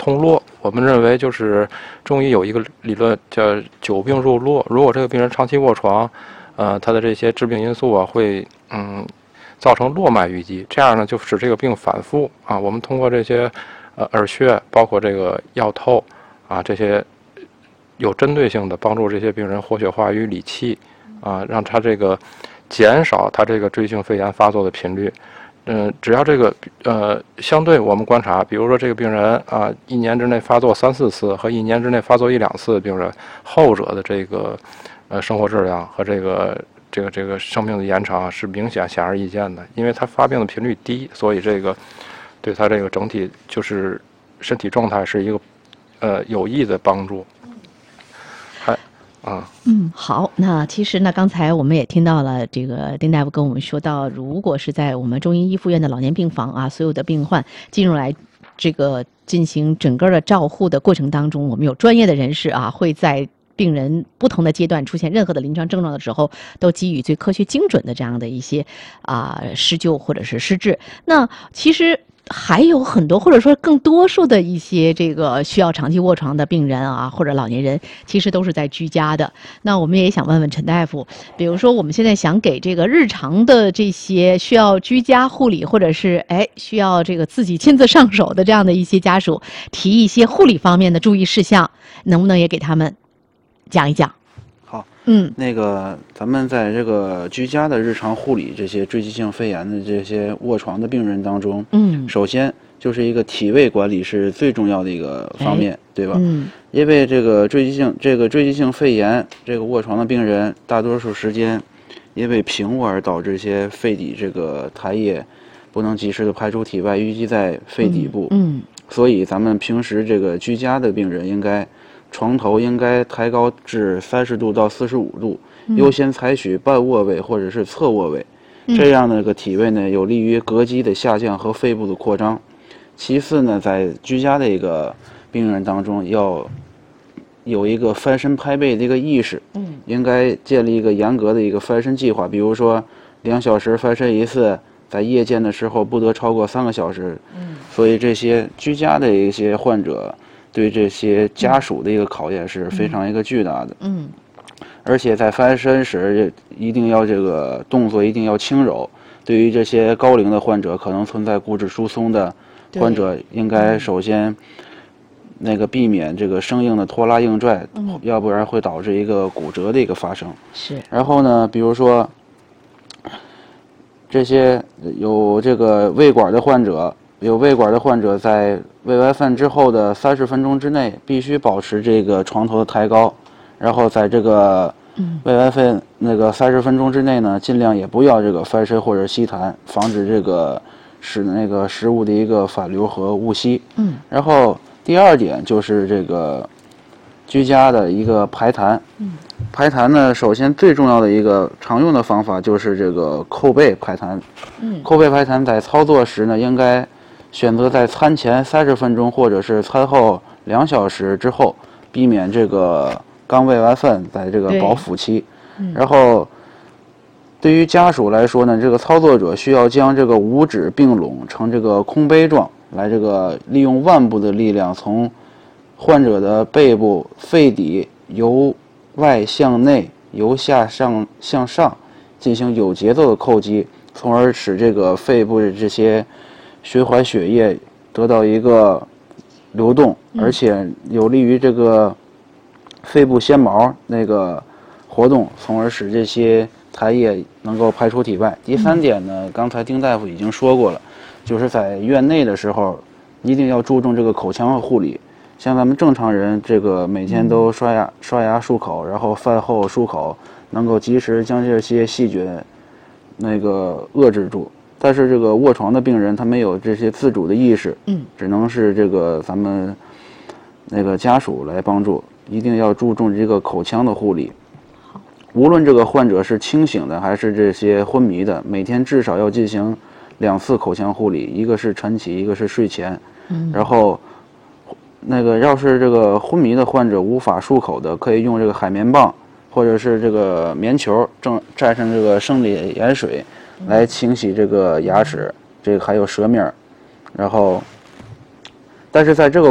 通络。我们认为就是中医有一个理论叫久病入络，如果这个病人长期卧床，他的这些致病因素啊会造成络脉淤积，这样呢就使这个病反复啊。我们通过这些耳穴，包括这个药透啊这些有针对性的帮助这些病人活血化瘀理气啊，让他这个减少他这个锥性肺炎发作的频率。只要这个相对我们观察，比如说这个病人啊，1年之内发作3、4次和1年之内发作1、2次的病人，后者的这个生活质量和这个生命的延长是明显显而易见的，因为他发病的频率低，所以这个对他这个整体就是身体状态是一个有益的帮助。 好，那其实呢，刚才我们也听到了这个丁大夫跟我们说到，如果是在我们中医一附院的老年病房啊，所有的病患进入来这个进行整个的照护的过程当中，我们有专业的人士啊，会在病人不同的阶段出现任何的临床症状的时候，都给予最科学精准的这样的一些施救或者是施治。那其实还有很多，或者说更多数的一些这个需要长期卧床的病人啊，或者老年人，其实都是在居家的。那我们也想问问陈大夫，比如说我们现在想给这个日常的这些需要居家护理，或者是需要这个自己亲自上手的这样的一些家属，提一些护理方面的注意事项，能不能也给他们讲一讲？ 好，那个咱们在这个居家的日常护理这些锥积性肺炎的这些卧床的病人当中，首先就是一个体位管理是最重要的一个方面，对吧？因为这个锥积性肺炎这个卧床的病人，大多数时间因为平卧而导致一些肺底这个痰液不能及时的排出体外，淤积在肺底部。所以咱们平时这个居家的病人应该床头应该抬高至30度到45度，优先采取半卧位或者是侧卧位，这样的个体位呢，有利于膈肌的下降和肺部的扩张。其次呢，在居家的一个病人当中，要有一个翻身拍背的一个意识，应该建立一个严格的一个翻身计划，比如说2小时翻身一次，在夜间的时候不得超过3个小时。所以这些居家的一些患者，对这些家属的一个考验是非常一个巨大的。而且在翻身时一定要这个动作一定要轻柔。对于这些高龄的患者，可能存在骨质疏松的患者，应该首先那个避免这个生硬的拖拉硬拽，要不然会导致一个骨折的一个发生。 是。 然后呢，比如说这些有这个胃管的患者。在喂完饭之后的30分钟之内，必须保持这个床头的抬高，然后在这个喂完饭那个30分钟之内呢，尽量也不要这个翻身或者吸痰，防止这个使那个食物的一个反流和误吸。然后第二点就是这个居家的一个排痰。排痰呢，首先最重要的一个常用的方法就是这个扣背排痰。扣背排痰在操作时呢，应该选择在餐前30分钟或者是餐后2小时之后，避免这个刚喂完饭在这个饱腹期。然后对于家属来说呢，这个操作者需要将这个五指并拢成这个空杯状，来这个利用腕部的力量，从患者的背部肺底由外向内，由下向上进行有节奏的叩击，从而使这个肺部的这些循环血液得到一个流动，而且有利于这个肺部纤毛那个活动，从而使这些痰液能够排出体外。第三点呢，刚才丁大夫已经说过了，就是在院内的时候一定要注重这个口腔的护理。像咱们正常人这个每天都刷牙漱口，然后饭后漱口，能够及时将这些细菌那个遏制住。但是这个卧床的病人他没有这些自主的意识，只能是这个咱们那个家属来帮助，一定要注重这个口腔的护理。无论这个患者是清醒的还是这些昏迷的，每天至少要进行2次口腔护理，一个是晨起，一个是睡前。然后那个要是这个昏迷的患者无法漱口的，可以用这个海绵棒或者是这个棉球蘸上这个生理盐水来清洗这个牙齿，这个还有舌面。然后但是在这个